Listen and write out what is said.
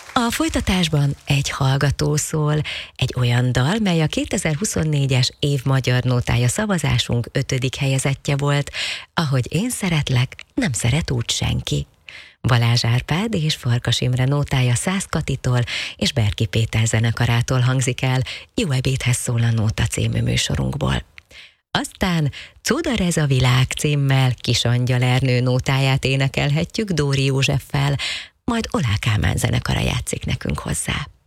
A folytatásban egy hallgató szól, egy olyan dal, mely a 2024-es év magyar nótája szavazásunk 5. helyezettje volt, ahogy én szeretlek, nem szeret úgy senki. Balázs Árpád és Farkas Imre nótája Szász Katitól és Berki Péter zenekarától hangzik el, Jó ebédhez szól a Nóta című műsorunkból. Aztán Cudar ez a világ címmel Kisangyal Ernő nótáját énekelhetjük Dóri Józseffel, majd Oláh Kálmán zenekara játszik nekünk hozzá.